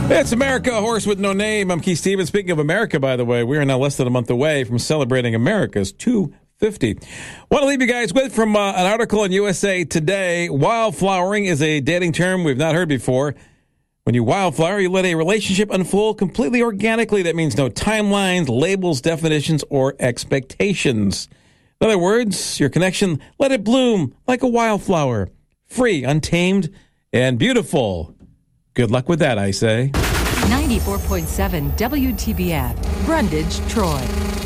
It's America, a horse with no name. I'm Keith Stevens. Speaking of America, by the way, we are now less than a month away from celebrating America's 250. Want to leave you guys with from an article in USA Today. Wildflowering is a dating term we've not heard before. When you wildflower, you let a relationship unfold completely organically. That means no timelines, labels, definitions, or expectations. In other words, your connection, let it bloom like a wildflower. Free, untamed, and beautiful. Good luck with that, I say. 94.7 WTBF, Brundage, Troy.